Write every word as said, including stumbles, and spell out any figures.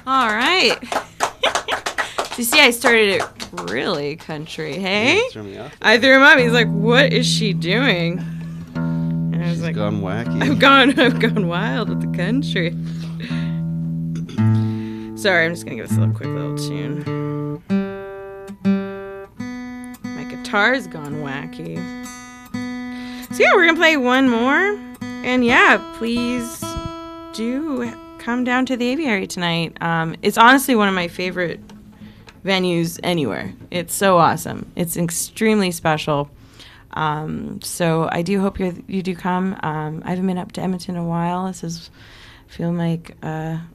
All right. So you see, I started it really country, hey? You threw me off. I threw him up. He's like, what is she doing? And I was She's like, gone wacky. I've gone, I've gone wild with the country. Sorry, I'm just going to give us a little quick little tune. My guitar's gone wacky. So yeah, we're going to play one more. And yeah, please do come down to the Aviary tonight. Um, it's honestly one of my favorite venues anywhere. It's so awesome. It's extremely special. Um, so I do hope you you do come. Um, I haven't been up to Edmonton in a while. This is feeling like uh,